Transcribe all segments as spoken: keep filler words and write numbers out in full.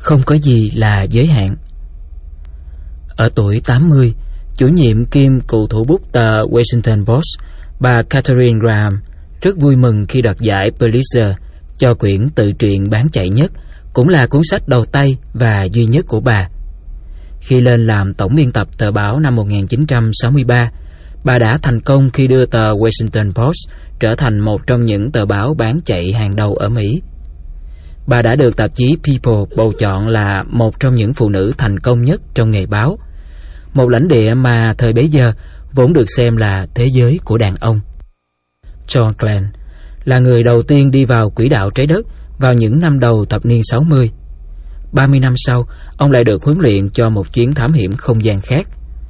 không có gì là giới hạn. Ở tuổi tám mươi, chủ nhiệm kiêm cựu thủ bút tờ Washington Post, bà Katharine Graham rất vui mừng khi đoạt giải Pulitzer cho quyển tự truyện bán chạy nhất, cũng là cuốn sách đầu tay và duy nhất của bà. Khi lên làm tổng biên tập tờ báo năm một nghìn chín trăm sáu mươi ba, bà đã thành công khi đưa tờ Washington Post trở thành một trong những tờ báo bán chạy hàng đầu ở Mỹ. Bà đã được tạp chí People bầu chọn là một trong những phụ nữ thành công nhất trong nghề báo, một lãnh địa mà thời bấy giờ vốn được xem là thế giới của đàn ông. John Glenn là người đầu tiên đi vào quỹ đạo trái đất vào những năm đầu thập niên sáu mươi. ba mươi năm sau, ông lại được huấn luyện cho một chuyến thám hiểm không gian khác.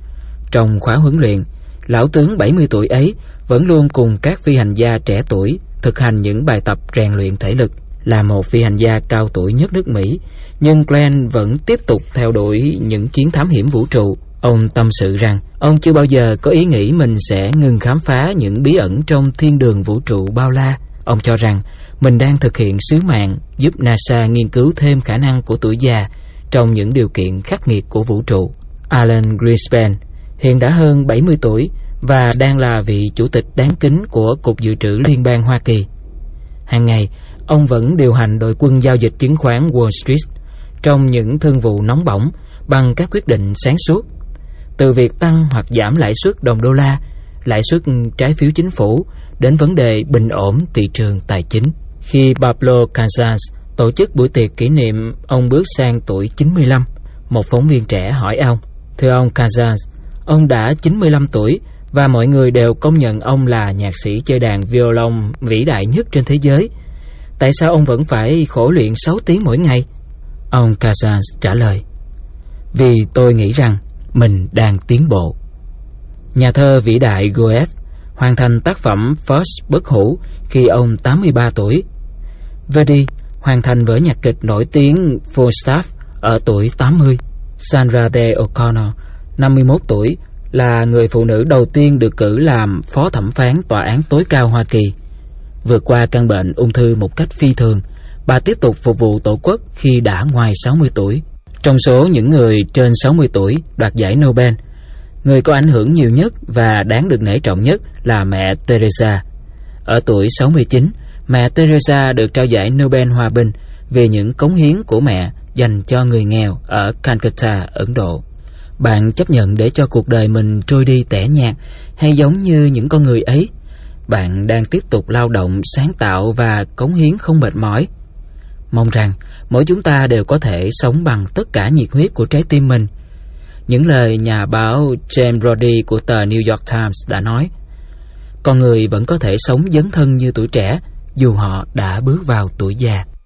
Trong khóa huấn luyện, lão tướng bảy mươi tuổi ấy vẫn luôn cùng các phi hành gia trẻ tuổi thực hành những bài tập rèn luyện thể lực. Là một phi hành gia cao tuổi nhất nước Mỹ, nhưng Glenn vẫn tiếp tục theo đuổi những chuyến thám hiểm vũ trụ. Ông tâm sự rằng ông chưa bao giờ có ý nghĩ mình sẽ ngừng khám phá những bí ẩn trong thiên đường vũ trụ bao la. Ông cho rằng mình đang thực hiện sứ mạng giúp NASA nghiên cứu thêm khả năng của tuổi già trong những điều kiện khắc nghiệt của vũ trụ. Alan Greenspan hiện đã hơn bảy mươi tuổi và đang là vị chủ tịch đáng kính của Cục Dự trữ Liên bang Hoa Kỳ. Hàng ngày, ông vẫn điều hành đội quân giao dịch chứng khoán Wall Street trong những thương vụ nóng bỏng bằng các quyết định sáng suốt, từ việc tăng hoặc giảm lãi suất đồng đô la, lãi suất trái phiếu chính phủ đến vấn đề bình ổn thị trường tài chính. Khi Pablo Casals tổ chức buổi tiệc kỷ niệm ông bước sang tuổi chín mươi lăm, một phóng viên trẻ hỏi ông: "Thưa ông Casals, ông đã chín mươi lăm tuổi và mọi người đều công nhận ông là nhạc sĩ chơi đàn violon vĩ đại nhất trên thế giới. Tại sao ông vẫn phải khổ luyện sáu tiếng mỗi ngày?" Ông Casals trả lời: "Vì tôi nghĩ rằng mình đang tiến bộ." Nhà thơ vĩ đại Goethe hoàn thành tác phẩm Faust bất hủ khi ông tám mươi ba tuổi. Verdi hoàn thành vở nhạc kịch nổi tiếng Falstaff ở tuổi tám mươi. Sandra Day O'Connor, năm mươi mốt tuổi, là người phụ nữ đầu tiên được cử làm phó thẩm phán tòa án tối cao Hoa Kỳ. Vượt qua căn bệnh ung thư một cách phi thường, bà tiếp tục phục vụ Tổ quốc khi đã ngoài sáu mươi tuổi. Trong số những người trên sáu mươi tuổi đoạt giải Nobel, người có ảnh hưởng nhiều nhất và đáng được nể trọng nhất là mẹ Teresa. Ở tuổi sáu mươi chín, mẹ Teresa được trao giải Nobel Hòa bình vì những cống hiến của mẹ dành cho người nghèo ở Calcutta, Ấn Độ. Bạn chấp nhận để cho cuộc đời mình trôi đi tẻ nhạt hay giống như những con người ấy? Bạn đang tiếp tục lao động, sáng tạo và cống hiến không mệt mỏi? Mong rằng mỗi chúng ta đều có thể sống bằng tất cả nhiệt huyết của trái tim mình. Những lời nhà báo James Brody của tờ New York Times đã nói: con người vẫn có thể sống dấn thân như tuổi trẻ dù họ đã bước vào tuổi già.